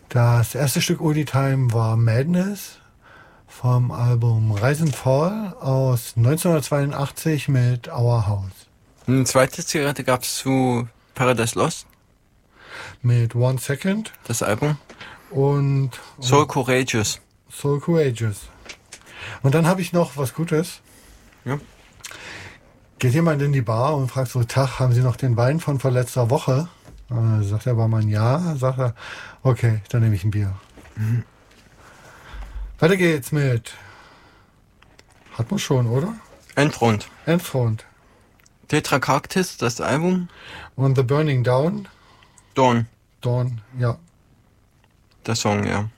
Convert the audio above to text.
Das erste Stück Oldie Time war Madness vom Album Rise and Fall aus 1982 mit Our House. Eine zweite Zigarette gab's zu Paradise Lost, Mit One Second das Album. und Soul Courageous. Soul Courageous. Und dann habe ich noch was Gutes. Ja. Geht jemand in die Bar und fragt so, Tag, haben Sie noch den Wein von vorletzter Woche? Sagt der Barmann ja. Sagt er, okay, dann nehme ich ein Bier. Weiter geht's mit... Hat man schon, oder? Endfront. Endfront. Tetracactis, das Album. Und The Burning Down. Dawn, Dawn, ja. der Song, ja.